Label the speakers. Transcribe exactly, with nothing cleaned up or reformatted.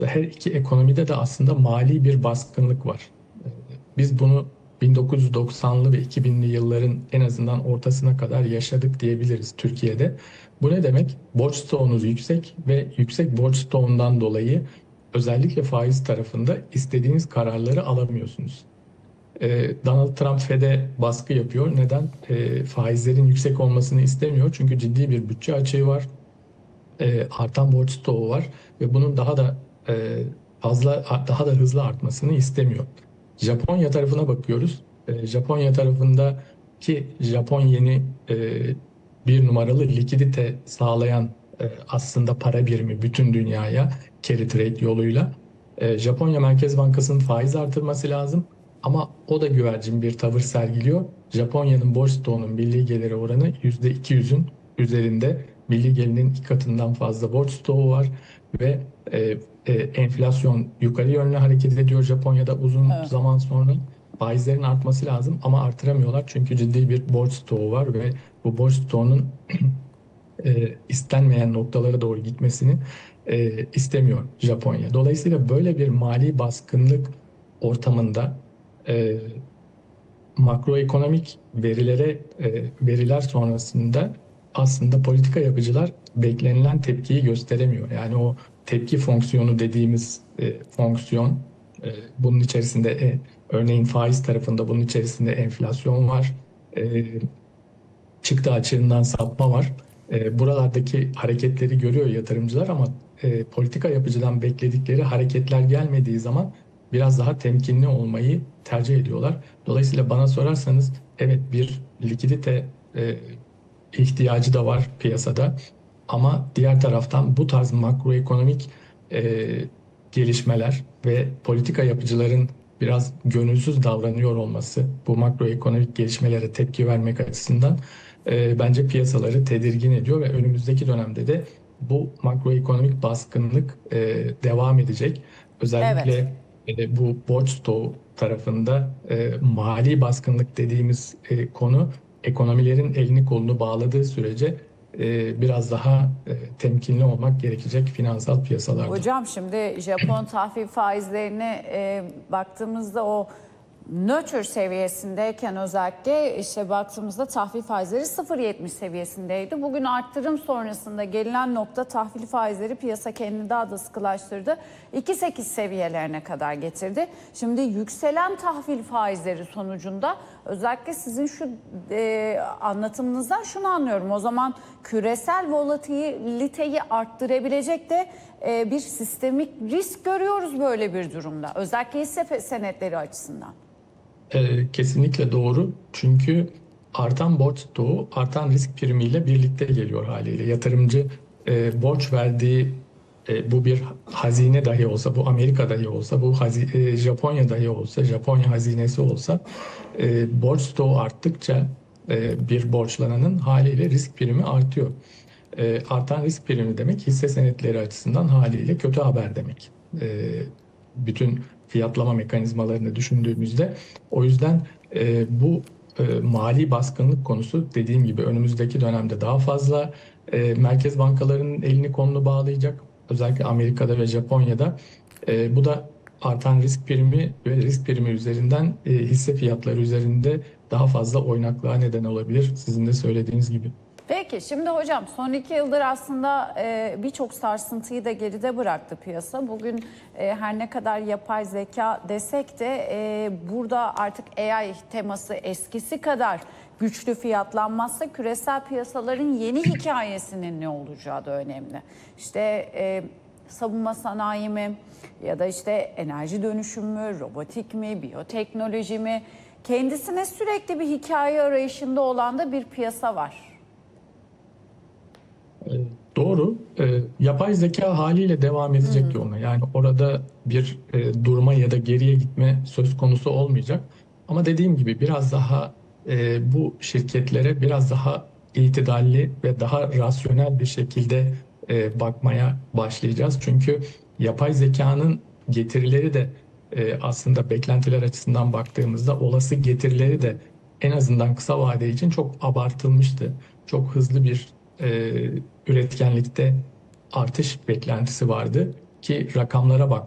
Speaker 1: Her iki ekonomide de aslında mali bir baskınlık var. Ee, Biz bunu bin dokuz yüz doksanlı ve iki binli yılların en azından ortasına kadar yaşadık diyebiliriz Türkiye'de. Bu ne demek? Borç stoğunuz yüksek ve yüksek borç stoğundan dolayı özellikle faiz tarafında istediğiniz kararları alamıyorsunuz. Ee, Donald Trump Fed'e baskı yapıyor. Neden? Ee, faizlerin yüksek olmasını istemiyor. Çünkü ciddi bir bütçe açığı var, e, artan borç stoğu var ve bunun daha da e, fazla daha da hızlı artmasını istemiyor. Japonya tarafına bakıyoruz. E, Japonya tarafındaki Japon yeni e, bir numaralı likidite sağlayan e, aslında para birimi bütün dünyaya carry trade yoluyla. E, Japonya Merkez Bankası'nın faiz artırması lazım ama o da güvercin bir tavır sergiliyor. Japonya'nın borç stoğunun milli geliri oranı yüzde iki yüzün üzerinde. Milli gelirinin iki katından fazla borç stoğu var ve e, e, enflasyon yukarı yönlü hareket ediyor Japonya'da uzun
Speaker 2: Evet.
Speaker 1: zaman sonra. Faizlerin artması lazım ama artıramıyorlar çünkü ciddi bir borç stoğu var ve bu borç stoğunun e, istenmeyen noktalara doğru gitmesini e, istemiyor Japonya. Dolayısıyla böyle bir mali baskınlık ortamında e, makroekonomik verilere e, veriler sonrasında aslında politika yapıcılar beklenilen tepkiyi gösteremiyor. Yani o tepki fonksiyonu dediğimiz e, fonksiyon e, bunun içerisinde e, örneğin faiz tarafında bunun içerisinde enflasyon var. E, çıktı açığından sapma var. E, buralardaki hareketleri görüyor yatırımcılar ama e, politika yapıcıdan bekledikleri hareketler gelmediği zaman biraz daha temkinli olmayı tercih ediyorlar. Dolayısıyla bana sorarsanız evet bir likidite e, ihtiyacı da var piyasada ama diğer taraftan bu tarz makroekonomik e, gelişmeler ve politika yapıcıların biraz gönülsüz davranıyor olması bu makroekonomik gelişmelere tepki vermek açısından e, bence piyasaları tedirgin ediyor ve önümüzdeki dönemde de bu makroekonomik baskınlık e, devam edecek.
Speaker 2: Evet.
Speaker 1: Özellikle e, bu borç stoğu tarafında e, mali baskınlık dediğimiz e, konu ekonomilerin elini kolunu bağladığı sürece e, biraz daha e, temkinli olmak gerekecek finansal piyasalarda.
Speaker 2: Hocam şimdi Japon tahvil faizlerine e, baktığımızda o nötr seviyesindeyken özellikle işte baktığımızda tahvil faizleri sıfır virgül yetmiş seviyesindeydi. Bugün arttırım sonrasında gelinen nokta tahvil faizleri piyasa kendini daha da sıkılaştırdı. iki virgül sekiz seviyelerine kadar getirdi. Şimdi yükselen tahvil faizleri sonucunda özellikle sizin şu e, anlatımınızdan şunu anlıyorum. O zaman küresel volatiliteyi arttırabilecek de e, bir sistemik risk görüyoruz böyle bir durumda. Özellikle hisse senetleri açısından.
Speaker 1: E, kesinlikle doğru. Çünkü artan borç stoğu artan risk primiyle birlikte geliyor haliyle. Yatırımcı e, borç verdiği e, bu bir hazine dahi olsa, bu Amerika dahi olsa, bu hazi- e, Japonya dahi olsa, Japonya hazinesi olsa e, borç stoğu arttıkça e, bir borçlananın haliyle risk primi artıyor. E, artan risk primi demek hisse senetleri açısından haliyle kötü haber demek. E, bütün fiyatlama mekanizmalarını düşündüğümüzde o yüzden e, bu e, mali baskınlık konusu dediğim gibi önümüzdeki dönemde daha fazla e, merkez bankalarının elini kolunu bağlayacak. Özellikle Amerika'da ve Japonya'da. E, bu da artan risk primi ve risk primi üzerinden e, hisse fiyatları üzerinde daha fazla oynaklığa neden olabilir. Sizin de söylediğiniz gibi.
Speaker 2: Peki şimdi hocam son iki yıldır aslında e, birçok sarsıntıyı da geride bıraktı piyasa. Bugün e, her ne kadar yapay zeka desek de e, burada artık A I teması eskisi kadar güçlü fiyatlanmazsa küresel piyasaların yeni hikayesinin ne olacağı da önemli. İşte e, savunma sanayi mi ya da işte enerji dönüşümü mü, robotik mi, biyoteknoloji mi? Kendisine sürekli bir hikaye arayışında olan da bir piyasa var.
Speaker 1: E, Doğru. E, yapay zeka haliyle devam edecek yoluna. Yani orada bir e, durma ya da geriye gitme söz konusu olmayacak. Ama dediğim gibi biraz daha e, bu şirketlere biraz daha itidalli ve daha rasyonel bir şekilde e, bakmaya başlayacağız. Çünkü yapay zekanın getirileri de e, aslında beklentiler açısından baktığımızda olası getirileri de en azından kısa vade için çok abartılmıştı. Çok hızlı bir e, üretkenlikte artış beklentisi vardı. ki rakamlara bak.